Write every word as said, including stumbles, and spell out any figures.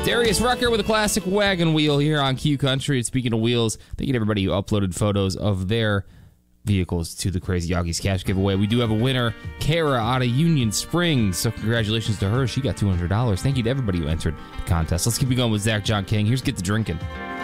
Darius Rucker with a classic wagon wheel here on Q Country. And speaking of wheels, thank you to everybody who uploaded photos of their vehicles to the Crazy Yoggies Cash giveaway. We do have a winner, Kara out of Union Springs. So congratulations to her. She got two hundred dollars. Thank you to everybody who entered the contest. Let's keep it going with Zach John King. Here's Get to Drinking.